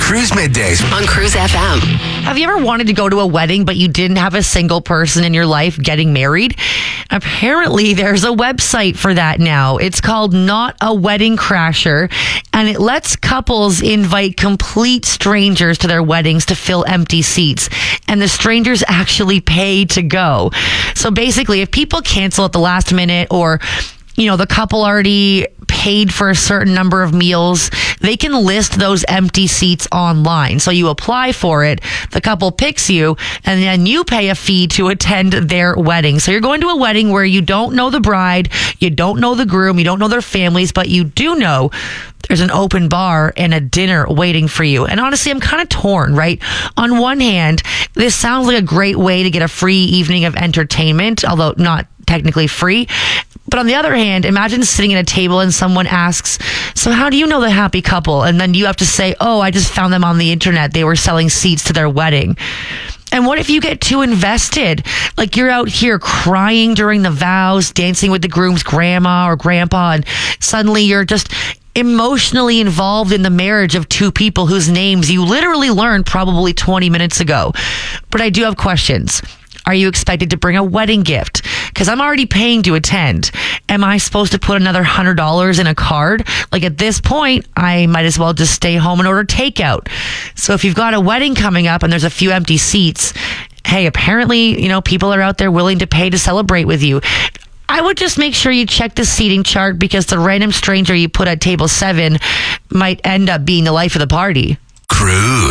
Cruise Middays on Cruise FM. Have you ever wanted to go to a wedding, but you didn't have a single person in your life getting married? Apparently, there's a website for that now. It's called Not a Wedding Crasher, and it lets couples invite complete strangers to their weddings to fill empty seats. And the strangers actually pay to go. So basically, if people cancel at the last minute, or the couple already paid for a certain number of meals, they can list those empty seats online. So you apply for it, the couple picks you, and then you pay a fee to attend their wedding. So you're going to a wedding where you don't know the bride, you don't know the groom, you don't know their families, but you do know there's an open bar and a dinner waiting for you. And honestly, I'm kind of torn, right? On one hand, this sounds like a great way to get a free evening of entertainment, although not technically free. But on the other hand, imagine sitting at a table and someone asks, so how do you know the happy couple? And then you have to say, oh, I just found them on the internet. They were selling seats to their wedding. And what if you get too invested? Like you're out here crying during the vows, dancing with the groom's grandma or grandpa, and suddenly you're just emotionally involved in the marriage of two people whose names you literally learned probably 20 minutes ago. But I do have questions. Are you expected to bring a wedding gift? Because I'm already paying to attend. Am I supposed to put another $100 in a card? Like at this point, I might as well just stay home and order takeout. So if you've got a wedding coming up and there's a few empty seats, hey, apparently, people are out there willing to pay to celebrate with you. I would just make sure you check the seating chart, because the random stranger you put at table 7 might end up being the life of the party. Cruise.